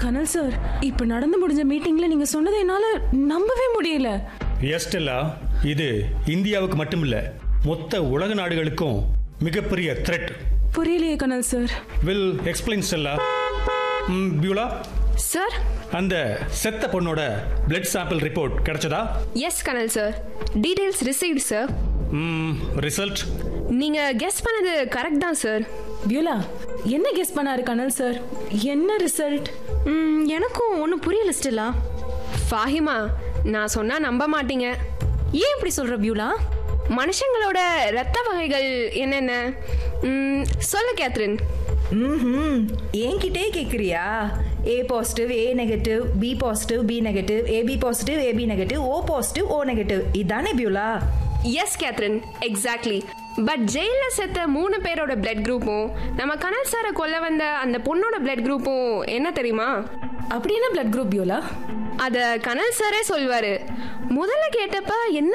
கனல் sir, இப்ப நடந்து முடிஞ்ச மீட்டிங்ல நீங்க சொன்னதை என்னால நம்பவே முடியல. எஸ் ஸ்டெல்லா, இது இந்தியாவுக்கு மட்டுமில்ல, மொத்த உலக நாடுகளுக்கும் மிகப்பெரிய த்ரெட். புரியலையே கனல் sir. Will explain Stella. Beulah sir, அந்த செத்த பொண்ணோட பிளட் சாம்பிள் ரிப்போர்ட் கிடைச்சதா? எஸ் கனல் sir, details received sir. Result நீங்க கெஸ் பண்ணது கரெக்ட் தான் சார். பியூலா, என்ன கெஸ் பண்ணாரு கனல் சார்? என்ன ரிசல்ட்? எனக்கும் ஒன்றும் புரியல ஸ்டெல்லா. ஃபாஹிமா, நான் சொன்னா நம்ப மாட்டீங்க. ஏன் இப்படி சொல்ற பியூலா? மனுஷங்களோட ரத்த வகைகள் என்னென்ன சொல்லு கேத்ரின். என்கிட்டே கேட்குறியா? A positive, A negative, B positive, B negative, AB positive, AB negative, O positive, O negative, இதானே Beulah? S Catherine, exactly. But ஜெயில செத்த 3 பேரோட பிளட் குரூப்பும் நம்ம கனல் சாரை கொல்ல வந்த அந்த பொண்ணோட பிளட் குரூப்பும் என்ன தெரியுமா? அப்படி என்ன பிளட் குரூப் பியூலா? அத கனல் சாரே சொல்வாரு. முதல்ல கேட்டப்ப என்ன